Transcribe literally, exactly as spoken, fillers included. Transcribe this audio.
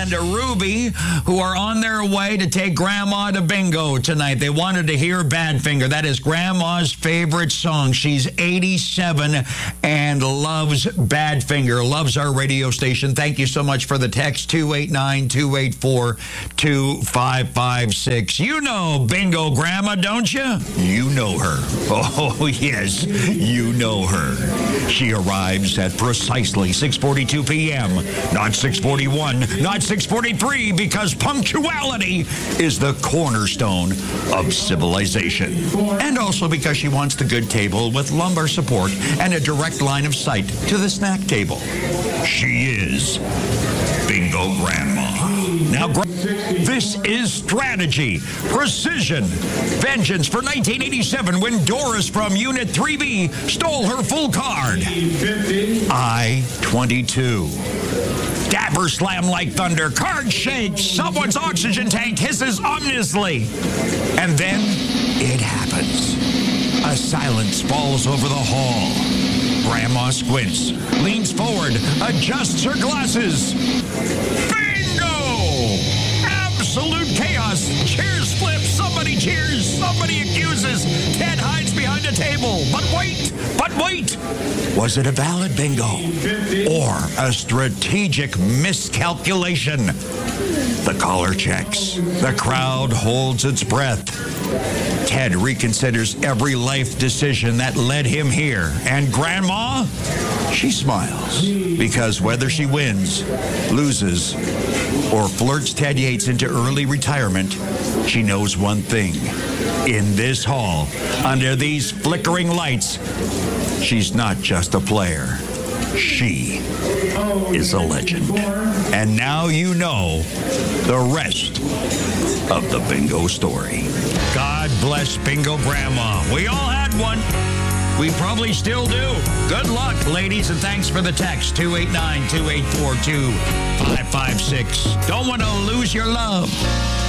and Ruby, who are on their way to take Grandma to bingo tonight. They wanted to hear Badfinger. That is Grandma's favorite song. She's eighty-seven and loves Badfinger, loves our radio station. Thank you so much for the text, two eight nine, two eight four, two five five six. You know Bingo Grandma, don't you? You know her. Oh, yes, you know her. She arrives at precisely six forty-two p.m., not six forty-one, not six forty-three, because punctuality is the cornerstone of civilization. And also because she wants the good table with lumbar support and a direct line of sight to the snack table. She is Bingo Grandma. Now, this is strategy, precision, vengeance for nineteen eighty-seven when Doris from Unit three B stole her full card. I twenty-two. Dabber slam like thunder, card shakes, someone's oxygen tank hisses ominously. And then it happens. A silence falls over the hall. Grandma squints, leans forward, adjusts her glasses. Absolute chaos. Cheers flip. Somebody cheers. Somebody accuses. Ted hides behind a table. But wait. But wait. Was it a valid bingo? Or a strategic miscalculation? The caller checks. The crowd holds its breath. Ted reconsiders every life decision that led him here. And Grandma? She smiles. Because whether she wins, loses, or flirts Ted Yates into early retirement, she knows one thing. In this hall, under these flickering lights, she's not just a player. She is a legend. And now you know the rest of the bingo story. God bless Bingo Grandma. We all had one. We probably still do. Good luck, ladies, and thanks for the text, two eight nine, two eight four, two five five six. Don't want to lose your love.